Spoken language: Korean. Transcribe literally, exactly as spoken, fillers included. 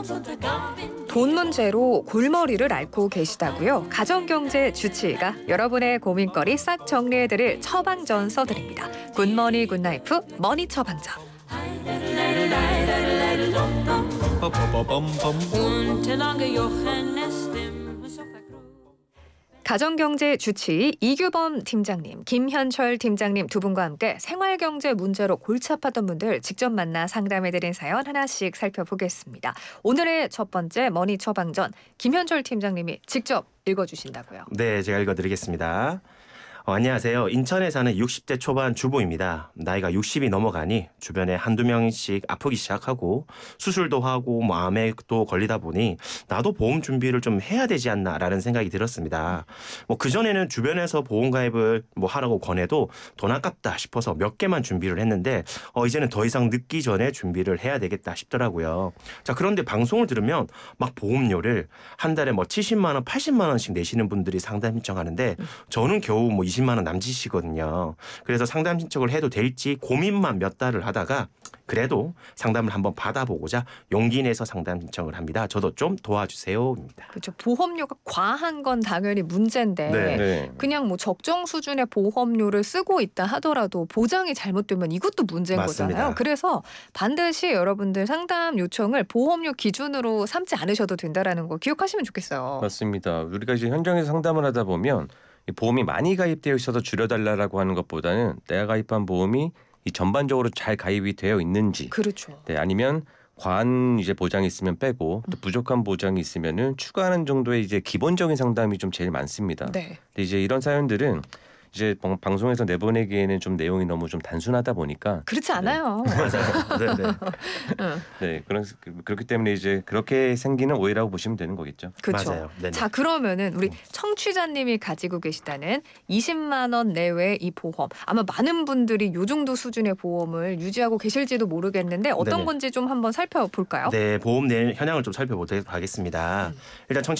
돈 문제로 골머리를 앓고 계시다고요? 가정경제 주치의가 여러분의 고민거리 싹 정리해드릴 처방전 써드립니다. 굿머니 굿나이프 머니 처방전. 가정경제 주치의 이규범 팀장님, 김현철 팀장님 두 분과 함께 생활경제 문제로 골치 아팠던 분들 직접 만나 상담해드린 사연 하나씩 살펴보겠습니다. 오늘의 첫 번째 머니 처방전, 김현철 팀장님이 직접 읽어주신다고요? 네, 제가 읽어드리겠습니다. 어, 안녕하세요. 인천에 사는 육십 대 초반 주부입니다. 나이가 육십이 넘어가니 주변에 한두 명씩 아프기 시작하고 수술도 하고 뭐 암에도 걸리다 보니 나도 보험 준비를 좀 해야 되지 않나라는 생각이 들었습니다. 뭐 그전에는 주변에서 보험 가입을 뭐 하라고 권해도 돈 아깝다 싶어서 몇 개만 준비를 했는데 어, 이제는 더 이상 늦기 전에 준비를 해야 되겠다 싶더라고요. 자, 그런데 방송을 들으면 막 보험료를 한 달에 뭐 칠십만 원, 팔십만 원씩 내시는 분들이 상담 신청하는데 저는 겨우 뭐 이십만 원 남짓이거든요. 그래서 상담 신청을 해도 될지 고민만 몇 달을 하다가 그래도 상담을 한번 받아보고자 용기 내서 상담 신청을 합니다. 저도 좀 도와주세요입니다. 그렇죠. 보험료가 과한 건 당연히 문제인데 네. 네. 그냥 뭐 적정 수준의 보험료를 쓰고 있다 하더라도 보장이 잘못되면 이것도 문제인 맞습니다. 거잖아요. 그래서 반드시 여러분들 상담 요청을 보험료 기준으로 삼지 않으셔도 된다는 거 기억하시면 좋겠어요. 맞습니다. 우리가 이제 현장에서 상담을 하다 보면 보험이 많이 가입되어 있어서 줄여달라고 하는 것보다는 내가 가입한 보험이 이 전반적으로 잘 가입이 되어 있는지, 그렇죠. 네, 아니면 과한 이제 보장이 있으면 빼고 또 부족한 보장이 있으면은 추가하는 정도의 이제 기본적인 상담이 좀 제일 많습니다. 네. 근데 이제 이런 사연들은 이제 방송에서 내보내기에는 좀 내용이 너무 좀 단순하다 보니까 그렇지 않아요. 네. 맞아요. 네, 네. 네, 그런 그렇기 때문에 이제 그렇게 생기는 오해라고 보시면 되는 거겠죠. 그렇죠. 맞아요. 네네. 자, 그러면은 우리 청취자님이 가지고 계시다는 이십만 원 내외 이 보험, 아마 많은 분들이 요 정도 수준의 보험을 유지하고 계실지도 모르겠는데 어떤 네네. 건지 좀 한번 살펴볼까요? 네, 보험 내 현황을 좀 살펴보도록 하겠습니다. 일단